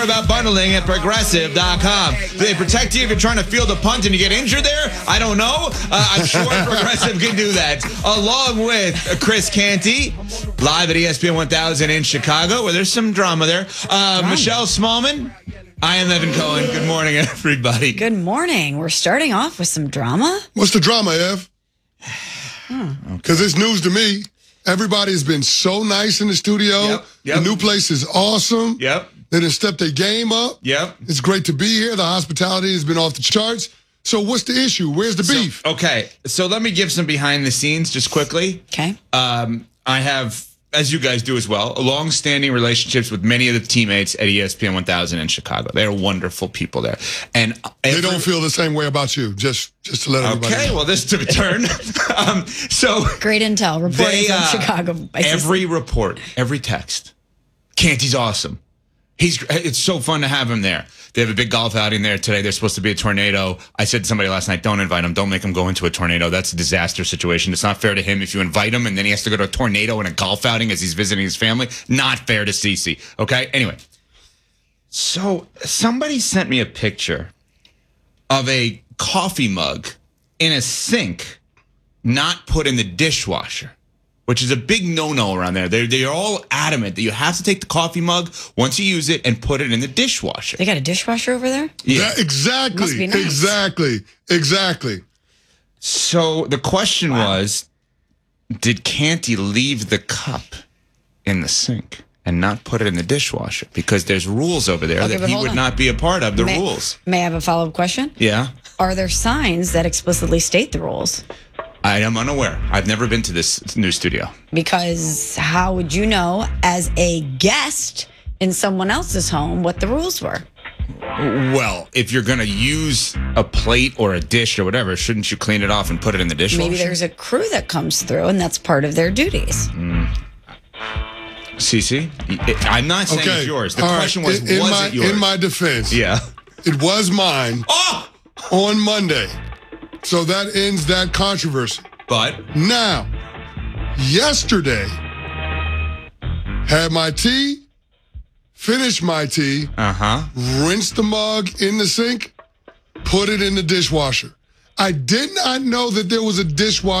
About bundling at Progressive.com. Do they protect you if you're trying to field a punt and you get injured there? I don't know. I'm sure Progressive can do that. Along with Chris Canty, live at ESPN 1000 in Chicago, where there's some drama there. Michelle Smallman. I am Evan Cohen. Good morning, everybody. Good morning. We're starting off with some drama. What's the drama, Ev? Because it's news to me. Everybody has been so nice in the studio. Yep. The new place is awesome. Yep. They done stepped their game up. Yep. It's great to be here. The hospitality has been off the charts. So what's the issue? Where's the beef? So let me give some behind the scenes just quickly. Okay. I have, as you guys do as well, long-standing relationships with many of the teammates at ESPN 1000 in Chicago. They're wonderful people there. And they don't feel the same way about you, just to let everybody know. Okay, well, this took a turn. Great intel reporting from Chicago. Every report, every text. Canty's awesome. It's so fun to have him there. They have a big golf outing there today. There's supposed to be a tornado. I said to somebody last night, don't invite him. Don't make him go into a tornado. That's a disaster situation. It's not fair to him if you invite him and then he has to go to a tornado and a golf outing as he's visiting his family. Not fair to Cece. Okay? Anyway. So somebody sent me a picture of a coffee mug in a sink not put in the dishwasher, which is a big no-no around there. They're all adamant that you have to take the coffee mug once you use it and put it in the dishwasher. They got a dishwasher over there? Yeah. Exactly. Must be nice. Exactly. So the question was, did Canty leave the cup in the sink and not put it in the dishwasher? Because there's rules over there that he would not be a part of, the rules. May I have a follow-up question? Yeah. Are there signs that explicitly state the rules? I am unaware. I've never been to this new studio. Because how would you know, as a guest in someone else's home, what the rules were? Well, if you're going to use a plate or a dish or whatever, shouldn't you clean it off and put it in the dishwasher? Maybe there's a crew that comes through, and that's part of their duties. Cece, I'm not saying it's yours. The question was it yours? In my defense, it was mine on Monday. So that ends that controversy. But now, yesterday, had my tea, finished my tea, rinsed the mug in the sink, put it in the dishwasher. I did not know that there was a dishwasher